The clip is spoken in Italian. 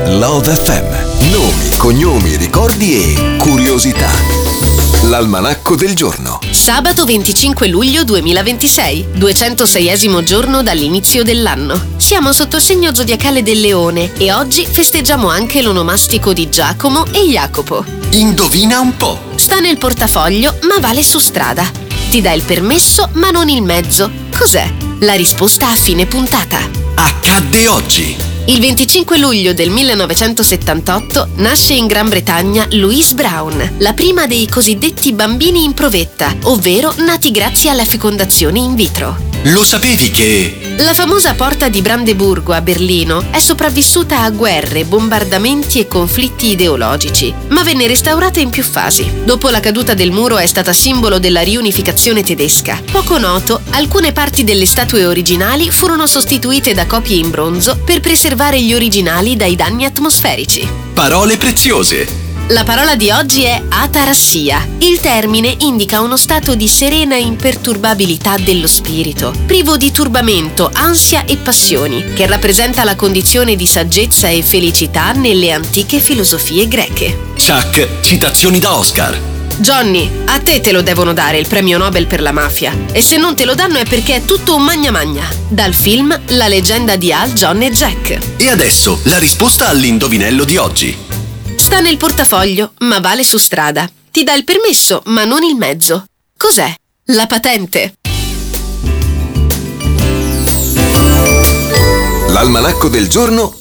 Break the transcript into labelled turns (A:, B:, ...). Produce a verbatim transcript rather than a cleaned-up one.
A: Love F M. Nomi, cognomi, ricordi e curiosità. L'almanacco del giorno.
B: Sabato venticinque luglio duemilaventisei, duecentoseiesimo giorno dall'inizio dell'anno. Siamo sotto il segno zodiacale del Leone e oggi festeggiamo anche l'onomastico di Giacomo e Jacopo.
A: Indovina un po'.
B: Sta nel portafoglio ma vale su strada. Ti dà il permesso ma non il mezzo. Cos'è? La risposta a fine puntata.
A: Accadde oggi.
B: Il venticinque luglio del millenovecentosettantotto nasce in Gran Bretagna Louise Brown, la prima dei cosiddetti bambini in provetta, ovvero nati grazie alla fecondazione in vitro.
A: Lo sapevi che...
B: La famosa porta di Brandeburgo a Berlino è sopravvissuta a guerre, bombardamenti e conflitti ideologici, ma venne restaurata in più fasi. Dopo la caduta del muro è stata simbolo della riunificazione tedesca. Poco noto, alcune parti delle statue originali furono sostituite da copie in bronzo per preservare gli originali dai danni atmosferici.
A: Parole preziose.
B: La parola di oggi è atarassia. Il termine indica uno stato di serena imperturbabilità dello spirito, privo di turbamento, ansia e passioni, che rappresenta la condizione di saggezza e felicità nelle antiche filosofie greche.
A: Chuck, citazioni da Oscar.
B: Johnny, a te te lo devono dare il premio Nobel per la mafia. E se non te lo danno è perché è tutto un magna magna. Dal film La leggenda di Al, John e Jack.
A: E adesso la risposta all'indovinello di oggi.
B: Sta nel portafoglio, ma vale su strada. Ti dà il permesso, ma non il mezzo. Cos'è? La patente.
A: L'almanacco del giorno